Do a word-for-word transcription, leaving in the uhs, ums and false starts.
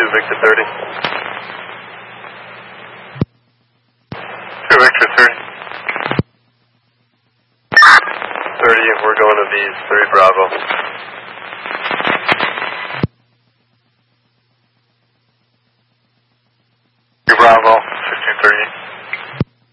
Victor thirty. two Victor thirty. thirty, we're going to these, three Bravo.